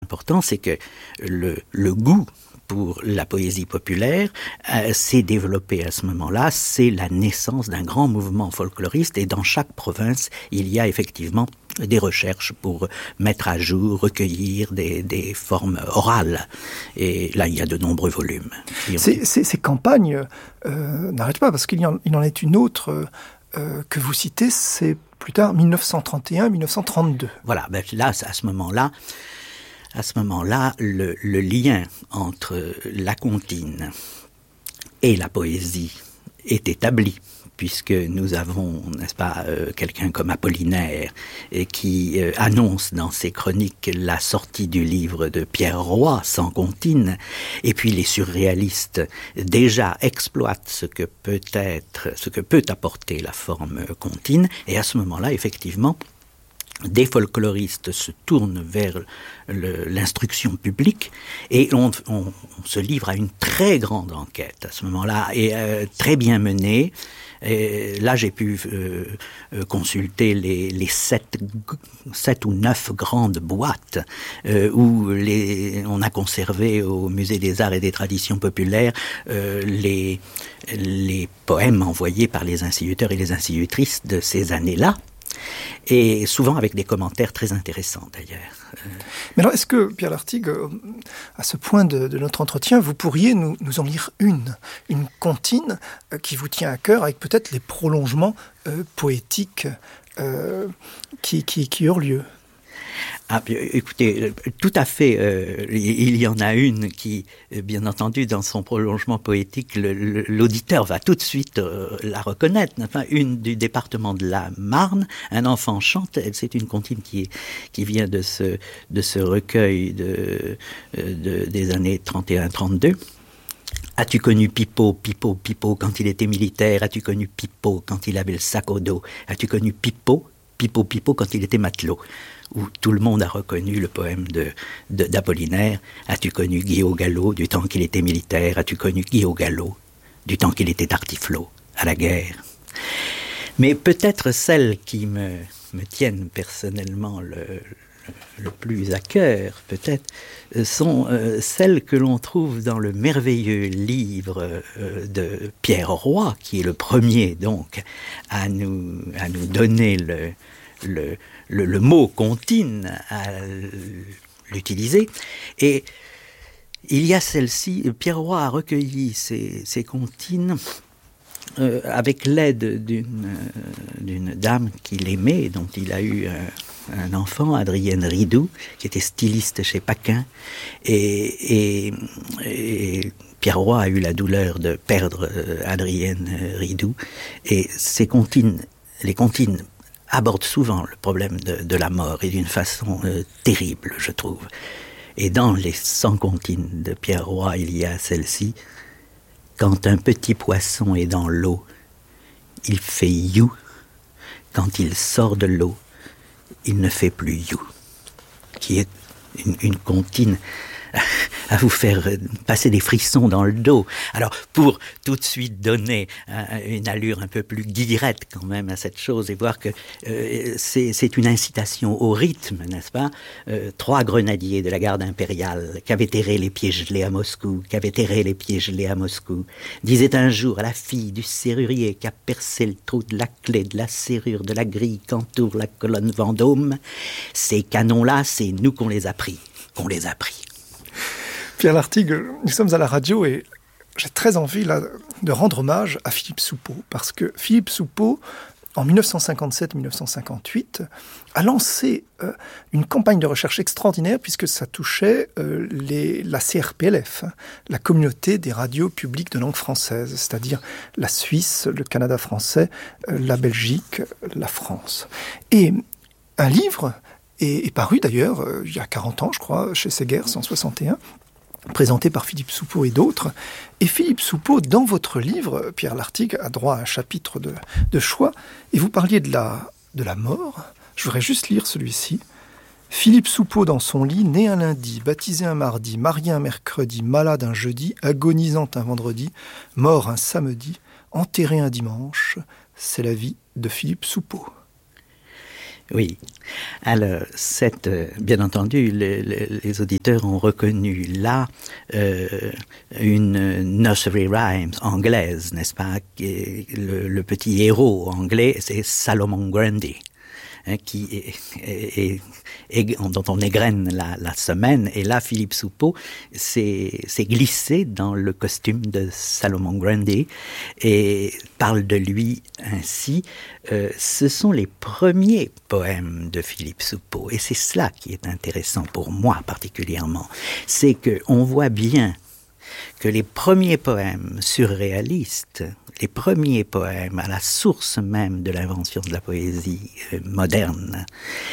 important, c'est que le goût pour la poésie populaire s'est développé à ce moment-là. C'est la naissance d'un grand mouvement folkloriste et dans chaque province, il y a effectivement des recherches pour mettre à jour, recueillir des formes orales. Et là, il y a de nombreux volumes. Ces campagnes n'arrêtent pas, parce qu'il en est une autre que vous citez, c'est plus tard 1931-1932. Voilà, ben là, à ce moment-là, le lien entre la comptine et la poésie est établi, puisque nous avons, n'est-ce pas, quelqu'un comme Apollinaire qui annonce dans ses chroniques la sortie du livre de Pierre Roy, Sans comptine, et puis les surréalistes déjà exploitent ce que peut apporter la forme comptine, et à ce moment-là, effectivement, des folkloristes se tournent vers l'instruction publique et on se livre à une très grande enquête à ce moment-là, et très bien menée. Et là, j'ai pu consulter les 7 ou 9 grandes boîtes où on a conservé au Musée des Arts et des Traditions Populaires les poèmes envoyés par les instituteurs et les institutrices de ces années-là. Et souvent avec des commentaires très intéressants d'ailleurs. Mais alors, est-ce que, Pierre Lartigue, à ce point de notre entretien, vous pourriez nous en lire une comptine qui vous tient à cœur, avec peut-être les prolongements poétiques qui eurent lieu? Ah, écoutez, tout à fait. Il y en a une qui, bien entendu, dans son prolongement poétique, l'auditeur va tout de suite la reconnaître. Enfin, une du département de la Marne, Un enfant chante. C'est une comptine qui vient de ce recueil des années 31-32. As-tu connu Pipeau, Pipeau, Pipeau quand il était militaire? As-tu connu Pipeau quand il avait le sac au dos? As-tu connu Pipeau, Pipeau, Pipeau quand il était matelot? Où tout le monde a reconnu le poème d'Apollinaire. As-tu connu Guillaume Gallo du temps qu'il était militaire? As-tu connu Guillaume Gallo du temps qu'il était tartiflot à la guerre? Mais peut-être celles qui me tiennent personnellement le plus à cœur, peut-être, sont celles que l'on trouve dans le merveilleux livre de Pierre Roy, qui est le premier donc à nous donner le mot comptine, à l'utiliser. Et il y a celle-ci, Pierre Roy a recueilli ces comptines avec l'aide d'une dame qu'il aimait, dont il a eu un enfant, Adrienne Ridou, qui était styliste chez Paquin, et Pierre Roy a eu la douleur de perdre Adrienne Ridou, et les comptines abordent souvent le problème de la mort, et d'une façon terrible, je trouve. Et dans les 100 comptines de Pierre Roy, il y a celle-ci: quand un petit poisson est dans l'eau, il fait you. Quand il sort de l'eau, il ne fait plus you. Qui est une comptine à vous faire passer des frissons dans le dos. Alors, pour tout de suite donner une allure un peu plus guillerette quand même à cette chose, et voir que c'est une incitation au rythme, n'est-ce pas? 3 grenadiers de la garde impériale, qu'avaient erré les pieds gelés à Moscou, disaient un jour à la fille du serrurier qui a percé le trou de la clé de la serrure de la grille qu'entoure la colonne Vendôme: ces canons-là, c'est nous qu'on les a pris. Pierre Lartigue, nous sommes à la radio et j'ai très envie là de rendre hommage à Philippe Soupeau, parce que Philippe Soupeau, en 1957-1958, a lancé une campagne de recherche extraordinaire, puisque ça touchait la CRPLF, la communauté des radios publiques de langue française, c'est-à-dire la Suisse, le Canada français, la Belgique, la France. Et un livre est paru d'ailleurs il y a 40 ans, je crois, chez Segers en 61, présenté par Philippe Soupeau et d'autres. Et Philippe Soupeau, dans votre livre, Pierre Lartigue, a droit à un chapitre de choix, et vous parliez de la mort. Je voudrais juste lire celui-ci. Philippe Soupeau dans son lit, né un lundi, baptisé un mardi, marié un mercredi, malade un jeudi, agonisant un vendredi, mort un samedi, enterré un dimanche. C'est la vie de Philippe Soupeau. Oui. Alors, bien entendu, les auditeurs ont reconnu là une nursery rhymes anglaise, n'est-ce pas? Le petit héros anglais, c'est Salomon Grundy. Dont on égrène la semaine. Et là, Philippe Soupeau s'est glissé dans le costume de Salomon Grundy et parle de lui ainsi. Ce sont les premiers poèmes de Philippe Soupeau. Et c'est cela qui est intéressant pour moi particulièrement. C'est qu'on voit bien que les premiers poèmes surréalistes, les premiers poèmes à la source même de l'invention de la poésie moderne,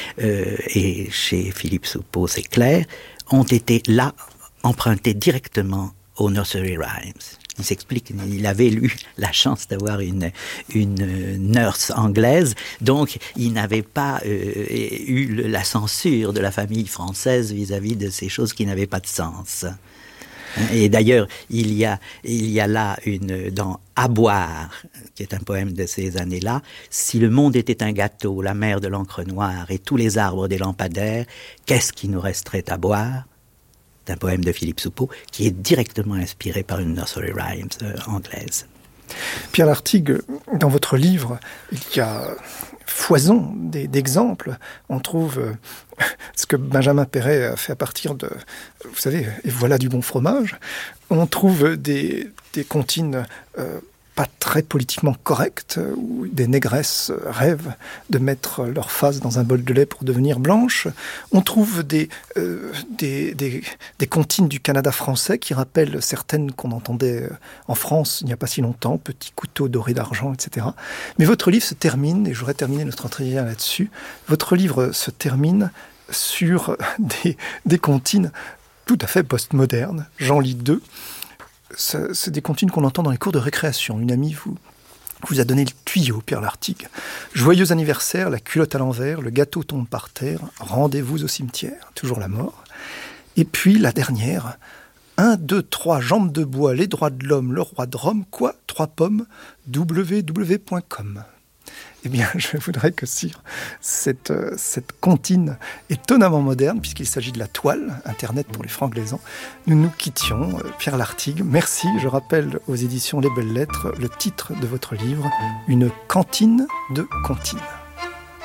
et chez Philippe Soupeau, c'est clair, ont été là empruntés directement aux nursery rhymes. Il s'explique qu'il avait eu la chance d'avoir une nurse anglaise, donc il n'avait pas eu la censure de la famille française vis-à-vis de ces choses qui n'avaient pas de sens. Et d'ailleurs, il y a là dans À boire, qui est un poème de ces années-là, si le monde était un gâteau, la mer de l'encre noire et tous les arbres des lampadaires, qu'est-ce qui nous resterait à boire? C'est un poème de Philippe Soupeau qui est directement inspiré par une nursery rhymes anglaise. Pierre Lartigue, dans votre livre, il y a foison d'exemples. On trouve ce que Benjamin Péret a fait à partir de, vous savez, et voilà du bon fromage. On trouve des comptines pas très politiquement correctes, où des négresses rêvent de mettre leur face dans un bol de lait pour devenir blanches. On trouve des comptines du Canada français qui rappellent certaines qu'on entendait en France il n'y a pas si longtemps, petits couteaux dorés d'argent, etc. Mais votre livre se termine, et je voudrais terminer notre entretien là-dessus, votre livre se termine sur des comptines tout à fait postmodernes. J'en lis deux. C'est des comptines qu'on entend dans les cours de récréation. Une amie vous a donné le tuyau, Pierre Lartigue. Joyeux anniversaire, la culotte à l'envers, le gâteau tombe par terre, rendez-vous au cimetière, toujours la mort. Et puis la dernière, 1, 2, 3, jambes de bois, les droits de l'homme, le roi de Rome, quoi? 3 pommes, www.com. Eh bien, je voudrais que sur cette comptine étonnamment moderne, puisqu'il s'agit de la toile, Internet pour les francs-glaisans, nous nous quittions. Pierre Lartigue, merci. Je rappelle aux éditions Les Belles Lettres le titre de votre livre, Une cantine de comptines.